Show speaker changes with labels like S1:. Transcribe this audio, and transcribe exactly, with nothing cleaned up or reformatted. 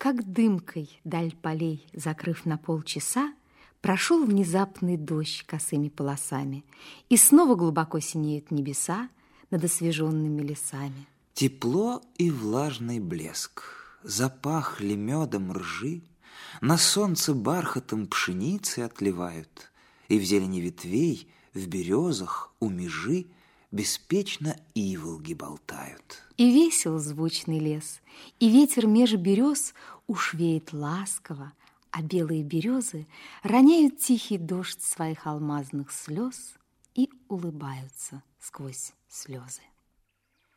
S1: как дымкой даль полей, закрыв на полчаса, прошел внезапный дождь косыми полосами, и снова глубоко синеют небеса над освеженными лесами.
S2: Тепло и влажный блеск, запахли медом ржи, на солнце бархатом пшеницы отливают, и в зелени ветвей, в березах, у межи беспечно иволги болтают.
S1: И весел звучный лес, и ветер меж берез уж веет ласково, а белые березы роняют тихий дождь своих алмазных слез и улыбаются сквозь слезы.